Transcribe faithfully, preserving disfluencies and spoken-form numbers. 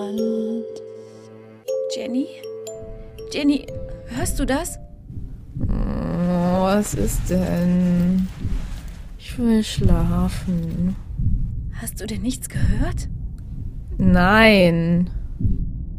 Und Jenny? Jenny, hörst du das? Oh, was ist denn? Ich will schlafen. Hast du denn nichts gehört? Nein.